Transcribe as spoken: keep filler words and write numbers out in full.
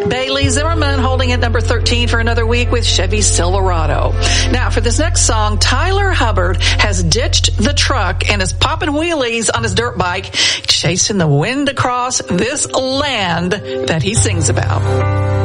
Bailey Zimmerman holding at number thirteen for another week with Chevy Silverado. Now, for this next song, Tyler Hubbard has ditched the truck and is popping wheelies on his dirt bike, chasing the wind across this land that he sings about.